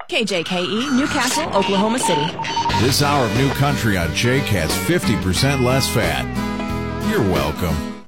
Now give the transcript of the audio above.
KJKE, Newcastle, Oklahoma City. This hour of New Country on Jake has 50% less fat. You're welcome.